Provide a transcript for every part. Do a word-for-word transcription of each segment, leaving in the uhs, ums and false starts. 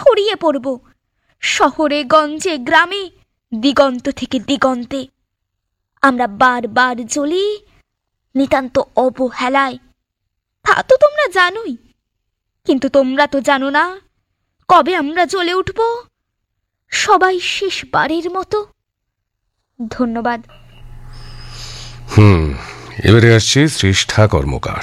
ছড়িয়ে পড়ব শহরে গঞ্জে গ্রামে দিগন্ত থেকে দিগন্তে। আমরা বারবার জ্বলি নিতান্ত অবহেলায়, তা তো তোমরা জানোই। কিন্তু তোমরা তো জানো না কবে আমরা জ্বলে উঠব সবাই শেষবারের মতো। ধন্যবাদ। হুম এবারে আসছে শ্রেষ্ঠা কর্মকার।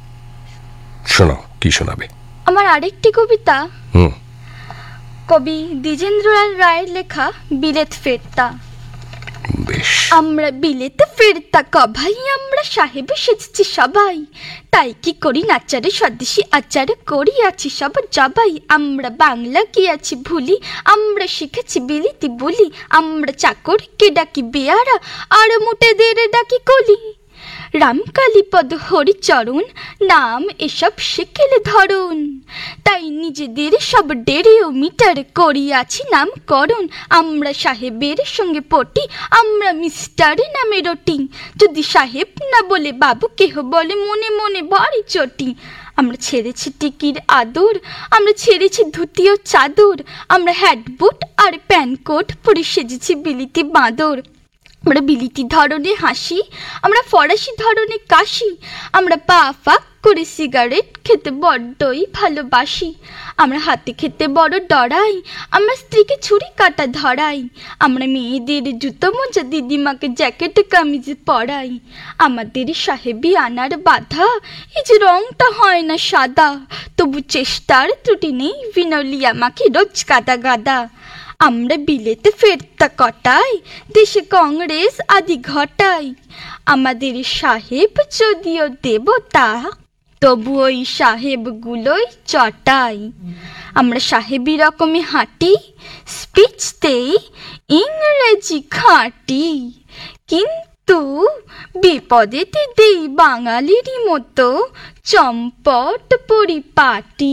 শোনাও, কি শোনাবে? আমার আরেকটি কবিতা হুম কবি দ্বিজেন্দ্রলাল রায়ের লেখা বিলেত ফেরতা। বেশ। আমরা বিলেতে ফেরতা কভাই, আমরা সাহেব সেজেছি সবাই, তাই কি করি নাচারে স্বদেশী আচার করি আছি সব জবাই। আমরা বাংলা গিয়াছি ভুলি, আমরা শিখেছি বিলিতি বলি, আমরা চাকর কে ডাকি বেয়ারা আর মুটেদের ডাকি কলি। রামকালীপদ হরিচরণ নাম এসব শিখেলে ধরুন, তাই নিজেদের সব ডেরিও মিটার করিয়াছি নামকরণ। আমরা সাহেবের সঙ্গে পটি, আমরা মিস্টার নামে রটি, যদি সাহেব না বলে বাবু কেহ বলে মনে মনে ভারী চটি। আমরা ছেড়েছি টিকির আদর, আমরা ছেড়েছি ধুতি ও চাদর, আমরা হ্যাটবুট আর প্যানকোট পরে সেজেছি বিলিতি বাঁদর। আমরা বিলিতি ধরনের হাসি, আমরা ফরাসি ধরনের কাশি, আমরা পা ফাঁক করে সিগারেট খেতে বড্ডই ভালোবাসি। আমরা হাতে খেতে বড় ডরাই, আমরা স্ত্রীকে ছুরি কাটা ধরাই, আমরা মেয়েদের জুতো মোজা দিদিমাকে জ্যাকেট কামিজ পরাই। আমাদের সাহেবি আনার বাধা, এই যে রংটা হয় না সাদা, তবু চেষ্টার ত্রুটি নেই বিনলিয়া মাকে রোজ গাদা গাদা। আমরা বিলেতে ফেরতা কটাই, দেশে কংগ্রেস আদি ঘটাই, আমাদের সাহেব যদিও দেবতা তবু ওই সাহেবগুলোই চটাই। আমরা সাহেবি রকমে হাঁটি, স্পিচতেই ইংরেজি খাঁটি, কিন্তু বিপদেতে দেই বাঙালিরই মতো চম্পট পরিপাটি।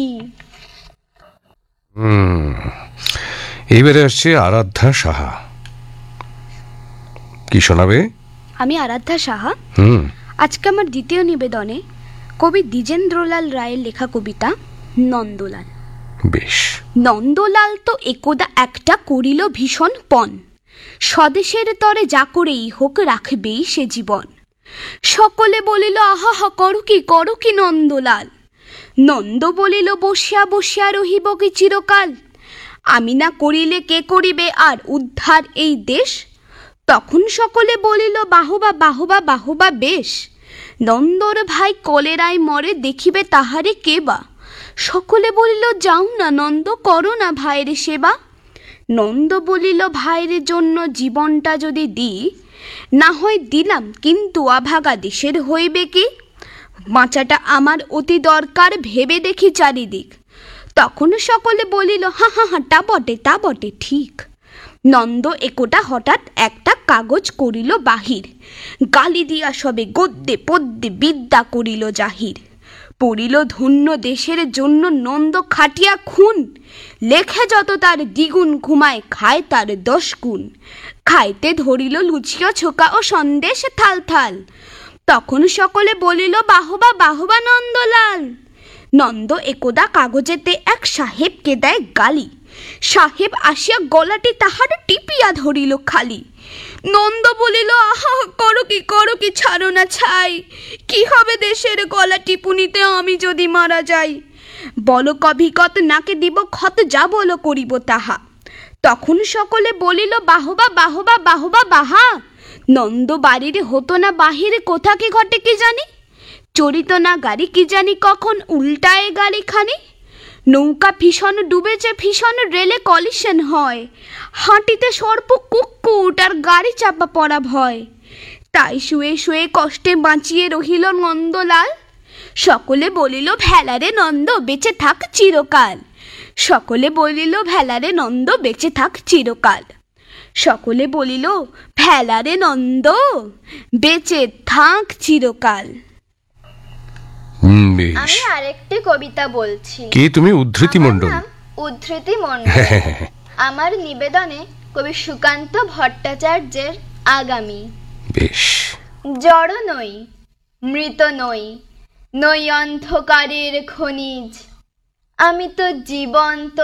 হুম এইবারে আসছে আরাধ্যা সাহা। কি শোনাবে? আমি আরাধ্যা সাহা। হুম আজকে আমার দ্বিতীয় নিবেদনে কবি দ্বিজেন্দ্রলাল রায়ের লেখা কবিতা নন্দলাল। বেশ। নন্দলাল তো একদা একটা করিল ভীষণ পণ, স্বদেশের তরে যা করেই হোক রাখবেই সে জীবন। সকলে বলিল আহা হা করো কি করো কি নন্দলাল, নন্দ বলিল বসিয়া বসিয়া রহিব কি চিরকাল, আমি না করিলে কে করিবে আর উদ্ধার এই দেশ। তখন সকলে বলিল বাহবা বাহবা বাহবা বেশ, নন্দর ভাই কলেরায় মরে দেখিবে তাহারে কে বা, সকলে বলিল যাও না নন্দ করো না ভাইয়ের সেবা। নন্দ বলিল ভাইয়ের জন্য জীবনটা যদি দিই, না হয় দিলাম কিন্তু আভাগা দেশের হইবে কি, বাঁচাটা আমার অতি দরকার ভেবে দেখি চারিদিক। তখন সকলে বলিল হা হা হা তা বটে তা বটে ঠিক। নন্দ একোটা হঠাৎ একটা কাগজ করিল বাহির, গালি দিয়া সবে গদ্যে পদ্যে বিদ্যা করিল জাহির। পড়িল ধন্য দেশের জন্য নন্দ খাটিয়া খুন, লেখে যত তার দ্বিগুণ ঘুমায় খায় তার দশ গুণ। খাইতে ধরিল লুচিয়া ছোকা ও সন্দেশ থাল থাল, তখন সকলে বলিল বাহবা বাহবা নন্দলাল। নন্দ একদা কাগজেতে এক সাহেবকে দেয় গালি, সাহেব আসিয়া গলাটি তাহার টিপিয়া ধরিল খালি। নন্দ বলিল আহা করো কি করো কি ছাড়ো না ছাই, কি হবে দেশের গলা টিপুনিতে আমি যদি মারা যাই। বলো কবিকত নাকে দিব ক্ষত যা বলো করিব তাহা। তখন সকলে বলিল বাহবা বাহবা বাহবা বাহা। নন্দ বাড়ির হতো না বাহিরে কোথা কি ঘটে কি জানি, চরিত না গাড়ি কি জানি কখন উল্টায় গাড়ি খানি। নৌকা ভীষণ ডুবেছে ভীষণ রেলে কলিশন হয়, হাঁটিতে সর্প কুকুট আর গাড়ি চাপা পড়া ভয়। তাই শুয়ে শুয়ে কষ্টে বাঁচিয়ে রহিল নন্দলাল, সকলে বলিল ভেলারে নন্দ বেঁচে থাক চিরকাল। সকলে বলিল ভেলারে নন্দ বেঁচে থাক চিরকাল। সকলে বলিল ভেলারে নন্দ বেঁচে থাক চিরকাল। আমি আরেকটি কবিতা বলছি। কি তুমি? উদ্ধৃতি মণ্ডল। উদ্ধৃতি মণ্ডল। আমার নিবেদনে কবি সুকান্ত ভট্টাচার্যের আগামী। বেশ। জড় নই, মৃত নই, নই অন্ধকারের খনিজ, আমি তো জীবন্ত